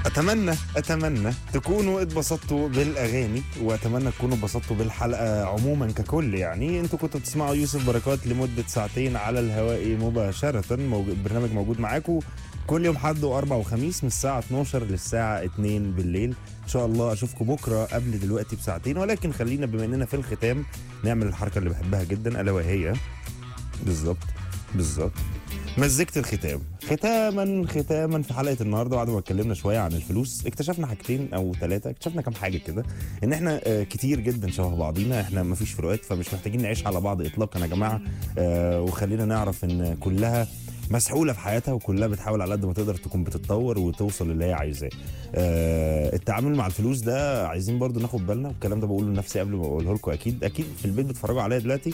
اتمنى تكونوا اتبسطتوا بالاغاني، واتمنى تكونوا اتبسطتوا بالحلقه عموما ككل. يعني انتوا كنتوا بتسمعوا يوسف بركات لمده ساعتين على الهواء مباشره. البرنامج موجود معاكم كل يوم حد واربع وخميس من الساعه 12 للساعه 2 بالليل. ان شاء الله اشوفكم بكره قبل دلوقتي بساعتين، ولكن خلينا بما اننا في الختام نعمل الحركه اللي بحبها جدا، الا وهي بالظبط مزيكة الختام. ختاما في حلقة النهاردة، بعد ما اتكلمنا شوية عن الفلوس اكتشفنا حاجتين او ثلاثة، اكتشفنا كام حاجة كده، ان احنا كتير جدا شبه بعضينا، احنا مفيش فروقات، فمش محتاجين نعيش على بعض اطلاقا يا جماعة. وخلينا نعرف ان كلها مسحولة في حياتها، وكلها بتحاول على قد ما تقدر تكون بتتطور وتوصل اللي هي عايزاه. التعامل مع الفلوس ده عايزين برضو ناخد بالنا، والكلام ده بقوله لنفسي قبل ما اقوله لكم. اكيد في البيت بتتفرجوا عليا دلوقتي،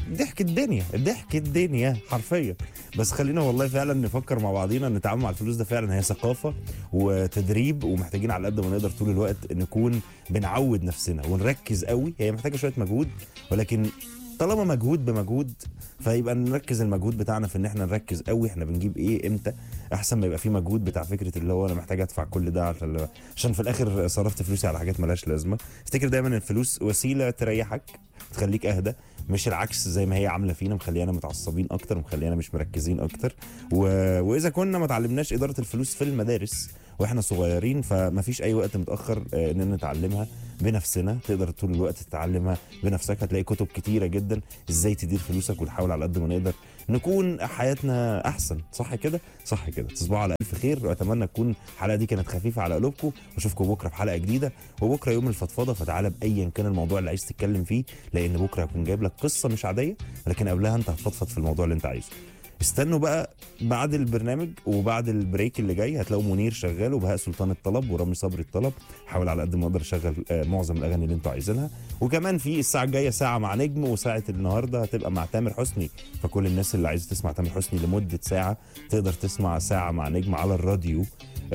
ضحك الدنيا حرفيا. بس خلينا والله فعلا نفكر مع بعضينا ان التعامل مع الفلوس ده فعلا هي ثقافه وتدريب، ومحتاجين على قد ما نقدر طول الوقت نكون بنعود نفسنا ونركز قوي. هي محتاجه شويه مجهود، ولكن طالما مجهود بمجهود فيبقى نركز المجهود بتاعنا في ان احنا نركز قوي احنا بنجيب ايه امتى، احسن ما يبقى في مجهود بتاع فكره اللي هو انا محتاج ادفع كل ده عشان في الاخر صرفت فلوسي على حاجات ملهاش لازمه. افتكر دايما الفلوس وسيله تريحك، تخليك اهدى، مش العكس زي ما هي عامله فينا، مخليانا متعصبين اكتر، مخليانا مش مركزين اكتر. واذا كنا ما اتعلمناش اداره الفلوس في المدارس واحنا صغيرين، فما فيش اي وقت متاخر ان نتعلمها بنفسنا. تقدر طول الوقت تتعلمها بنفسك، هتلاقي كتب كتيره جدا ازاي تدير فلوسك، ونحاول على قد ما نقدر نكون حياتنا احسن. صح كده تصبحوا على الف خير، واتمنى تكون الحلقه دي كانت خفيفه على قلوبكم، واشوفكم بكره في حلقه جديده. وبكره يوم الفضفضه، فتعالى بايا كان الموضوع اللي عايز تتكلم فيه، لان بكره هكون جايب لك قصه مش عاديه، لكن قبلها انت هتفضفض في الموضوع اللي انت عايزه. استنوا بقى بعد البرنامج وبعد البريك اللي جاي هتلاقوا منير شغال، وبهاء سلطان الطلب، ورامي صبري الطلب. حاول على قد ما اقدر اشغل معظم الاغاني اللي انتوا عايزينها. وكمان في الساعه الجايه ساعه مع نجم، وساعه النهارده هتبقى مع تامر حسني. فكل الناس اللي عايزه تسمع تامر حسني لمده ساعه تقدر تسمع ساعه مع نجم على الراديو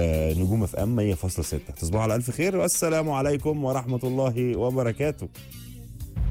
نجوم اف ام 100.6. تصبحوا على الف خير، والسلام عليكم ورحمه الله وبركاته.